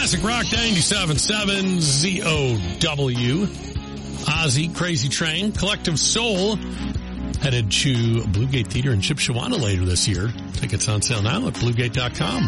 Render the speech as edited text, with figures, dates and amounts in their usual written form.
Classic Rock 97.7 ZOW. Ozzy, Crazy Train, Collective Soul headed to Bluegate Theater in Chipshawana later this year. Tickets on sale now at Bluegate.com.